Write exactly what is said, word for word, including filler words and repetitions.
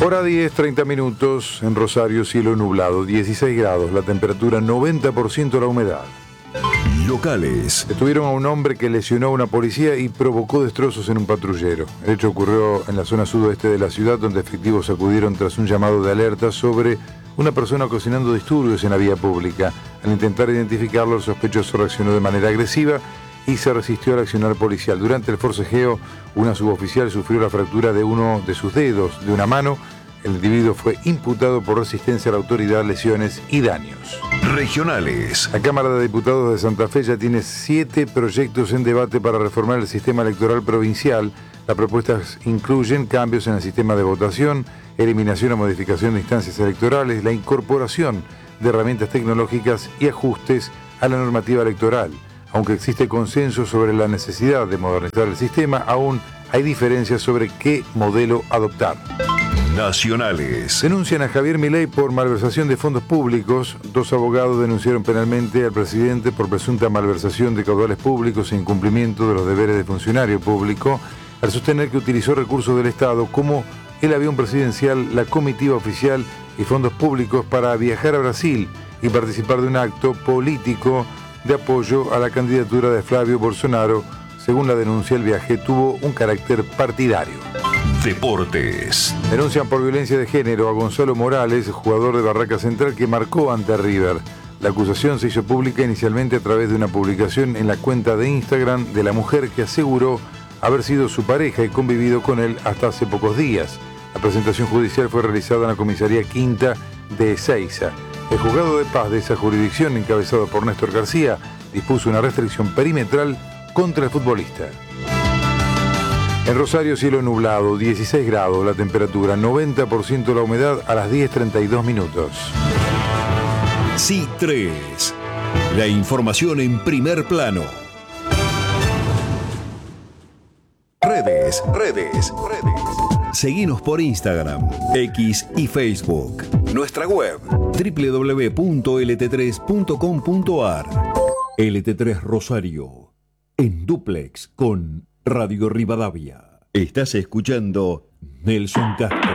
Hora diez, treinta minutos, en Rosario, cielo nublado, dieciséis grados, la temperatura noventa por ciento la humedad. Locales. Detuvieron a un hombre que lesionó a una policía y provocó destrozos en un patrullero. El hecho ocurrió en la zona sudoeste de la ciudad, donde efectivos acudieron tras un llamado de alerta sobre una persona ocasionando disturbios en la vía pública. Al intentar identificarlo, el sospechoso reaccionó de manera agresiva y se resistió al accionar policial. Durante el forcejeo, una suboficial sufrió la fractura de uno de sus dedos de una mano. El individuo fue imputado por resistencia a la autoridad, lesiones y daños. Regionales. La Cámara de Diputados de Santa Fe ya tiene siete proyectos en debate para reformar el sistema electoral provincial. Las propuestas incluyen cambios en el sistema de votación, eliminación o modificación de instancias electorales, la incorporación de herramientas tecnológicas y ajustes a la normativa electoral. Aunque existe consenso sobre la necesidad de modernizar el sistema, aún hay diferencias sobre qué modelo adoptar. Nacionales. Denuncian a Javier Milei por malversación de fondos públicos. Dos abogados denunciaron penalmente al presidente por presunta malversación de caudales públicos e incumplimiento de los deberes de funcionario público, al sostener que utilizó recursos del Estado como el avión presidencial, la comitiva oficial y fondos públicos para viajar a Brasil y participar de un acto político de apoyo a la candidatura de Flavio Bolsonaro. Según la denuncia, el viaje tuvo un carácter partidario. Deportes. Denuncian por violencia de género a Gonzalo Morales, jugador de Barraca Central que marcó ante River. La acusación se hizo pública inicialmente a través de una publicación en la cuenta de Instagram de la mujer que aseguró haber sido su pareja y convivido con él hasta hace pocos días. La presentación judicial fue realizada en la comisaría quinta de Ezeiza. El juzgado de paz de esa jurisdicción, encabezado por Néstor García, dispuso una restricción perimetral contra el futbolista. En Rosario, cielo nublado, dieciséis grados, la temperatura, noventa por ciento la humedad a las diez treinta y dos minutos. S I tres. La información en primer plano. Redes, redes, redes. Seguinos por Instagram, X y Facebook. Nuestra web, doble u doble u doble u punto ele te tres punto com punto a r. L T tres Rosario, en dúplex con Radio Rivadavia. Estás escuchando Nelson Castro.